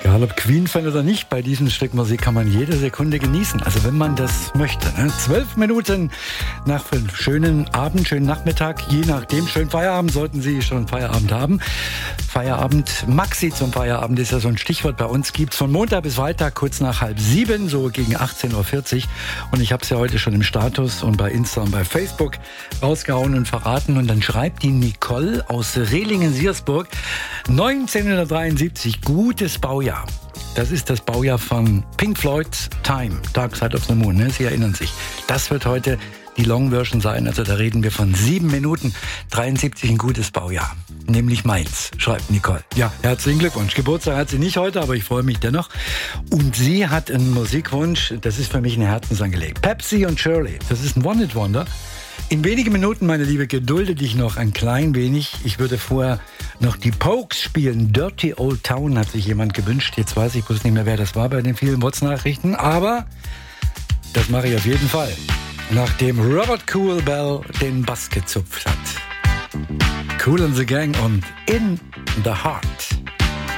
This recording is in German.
Egal ob Queen-Fan oder nicht, bei diesem Stück Musik kann man jede Sekunde genießen. Also wenn man das möchte. 12 Minuten nach 5. Schönen Abend, schönen Nachmittag, je nachdem. Schönen Feierabend, sollten Sie schon Feierabend haben. Feierabend, Maxi zum Feierabend ist ja so ein Stichwort. Bei uns gibt's von Montag bis Freitag kurz nach 6:30, so gegen 18:40 Uhr. Und ich habe es ja heute schon im Status und bei Insta und bei Facebook rausgehauen und verraten. Und dann schreibt die Nicole aus Rehlingen-Siersburg, 1973, gutes Baujahr. Das ist das Baujahr von Pink Floyd's Time, Dark Side of the Moon, ne? Sie erinnern sich. Das wird heute die Long Version sein, also da reden wir von 7 Minuten. 73, ein gutes Baujahr, nämlich meins, schreibt Nicole. Ja, herzlichen Glückwunsch. Geburtstag hat sie nicht heute, aber ich freue mich dennoch. Und sie hat einen Musikwunsch, das ist für mich eine Herzensangelegenheit. Pepsi und Shirley, das ist ein One-Hit-Wonder. In wenigen Minuten, meine Liebe, gedulde dich noch ein klein wenig. Ich würde vorher noch die Pokes spielen. Dirty Old Town hat sich jemand gewünscht. Jetzt weiß ich bloß nicht mehr, wer das war bei den vielen WhatsApp-Nachrichten. Aber das mache ich auf jeden Fall, nachdem Robert Cool Bell den Bass gezupft hat. Cool and the Gang und In the Heart.